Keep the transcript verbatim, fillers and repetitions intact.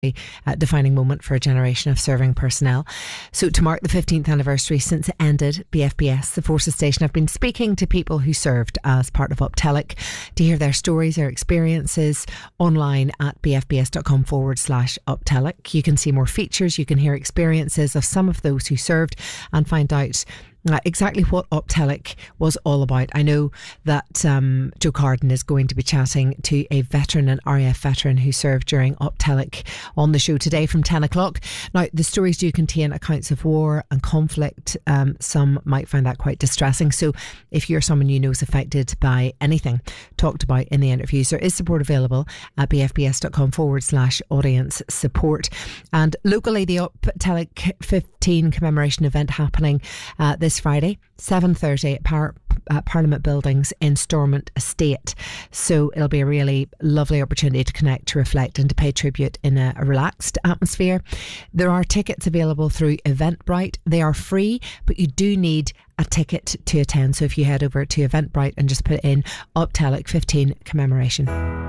A defining moment for a generation of serving personnel. So to mark the fifteenth anniversary since it ended, B F B S, the Forces Station, have been speaking to people who served as part of Optelic to hear their stories, their experiences online at bfbs.com forward slash Optelic. You can see more features, you can hear experiences of some of those who served and find out Uh, exactly what Optelic was all about. I know that um, Joe Carden is going to be chatting to a veteran, an R A F veteran who served during Optelic on the show today from ten o'clock. Now, the stories do contain accounts of war and conflict. Um, some might find that quite distressing. So if you're someone you know is affected by anything talked about in the interviews, there is support available at bfbs.com forward slash audience support. And locally, the Optelic fifteen commemoration event happening uh, this Friday, seven thirty at Par- uh, Parliament Buildings in Stormont Estate. So it'll be a really lovely opportunity to connect, to reflect and to pay tribute in a, a relaxed atmosphere. There are tickets available through Eventbrite. They are free, but you do need a ticket to attend. So if you head over to Eventbrite and just put in Optelic fifteen commemoration.